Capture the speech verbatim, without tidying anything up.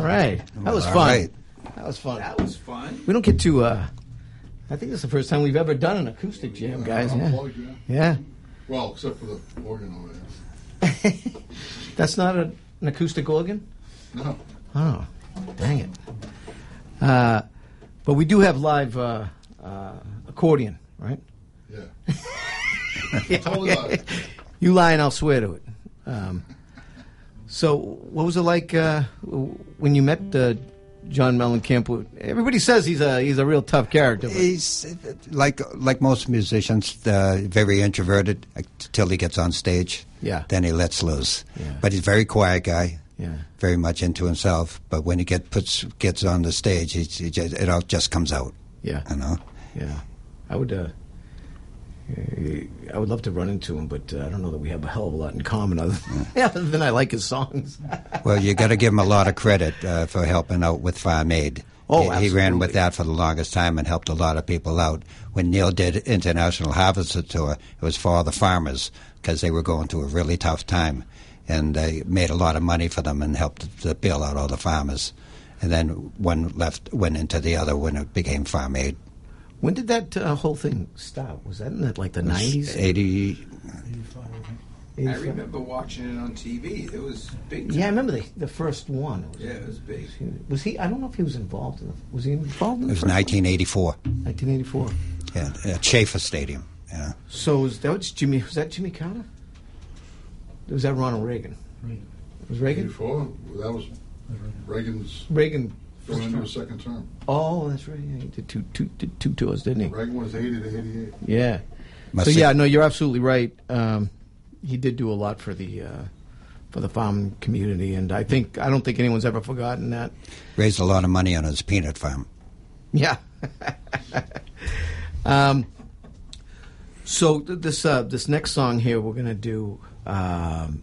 right. That was All fun. right. That was fun. That was fun. We don't get to. Uh, I think this is the first time we've ever done an acoustic jam, guys. Yeah. Unplugged, yeah. Yeah. Well, except for the organ over there. That's not a, an acoustic organ? No. Oh, dang it. Uh, but we do have live uh, uh, accordion, right? Yeah. Totally live. You lie and I'll swear to it. Um, so, what was it like uh, when you met uh, John Mellencamp? Everybody says he's a he's a real tough character. But He's uh, like like most musicians, uh, very introverted until he gets on stage. Yeah. Then he lets loose. Yeah. But he's a very quiet guy. Yeah. Very much into himself. But when he get puts gets on the stage, he, he just, it all just comes out. Yeah. You know. Yeah, I would. Uh, I would love to run into him, but uh, I don't know that we have a hell of a lot in common. Other than, other than I like his songs. Well, you got to give him a lot of credit uh, for helping out with Farm Aid. Oh, he, he absolutely. ran with that for the longest time and helped a lot of people out. When Neil did International Harvester Tour, it was for all the farmers because they were going through a really tough time, and they made a lot of money for them and helped to bail out all the farmers. And then one left went into the other when it became Farm Aid. When did that uh, whole thing start? Was that in the, like the nineties? eighty. I remember watching it on T V. It was big. Yeah, I remember the the first one. It was, Yeah, it was big. Was he? I don't know if he was involved in the. Was he involved in the It was first nineteen eighty-four. one? nineteen eighty-four. Yeah, at Schaefer Stadium. Yeah. So was that was Jimmy? Was that Jimmy Carter? Or was that Ronald Reagan? Reagan. Was Reagan? Before, that was Reagan's Reagan. going into his second term. Oh, that's right. Yeah, he did two, two, did two tours, didn't he? Reagan was eighty to eighty-eight. Yeah. Must so say- yeah, no, you're absolutely right. Um, he did do a lot for the uh, for the farm community, and I think I don't think anyone's ever forgotten that. Raised a lot of money on his peanut farm. Yeah. um, so th- this uh, this next song here we're gonna do. Um,